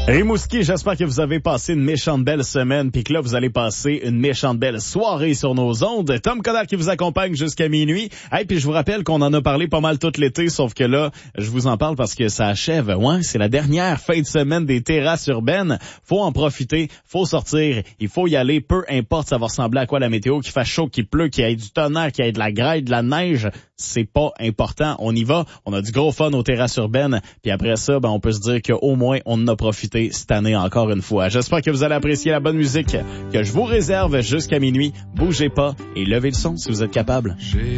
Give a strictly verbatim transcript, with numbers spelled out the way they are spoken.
Rimouski, j'espère que vous avez passé une méchante belle semaine puis que là, vous allez passer une méchante belle soirée sur nos ondes. Tom Coderre qui vous accompagne jusqu'à minuit. Hey, puis je vous rappelle qu'on en a parlé pas mal tout l'été, sauf que là, je vous en parle parce que ça achève. Ouais, c'est la dernière fin de semaine des terrasses urbaines. Faut en profiter, faut sortir, il faut y aller, peu importe ça va ressembler à quoi la météo, qu'il fasse chaud, qu'il pleut, qu'il y ait du tonnerre, qu'il y ait de la grêle, de la neige. C'est pas important. On y va. On a du gros fun aux terrasses urbaines. Puis après ça, ben, on peut se dire qu'au moins, on en a profité cette année encore une fois. J'espère que vous allez apprécier la bonne musique que je vous réserve jusqu'à minuit. Bougez pas et levez le son si vous êtes capable.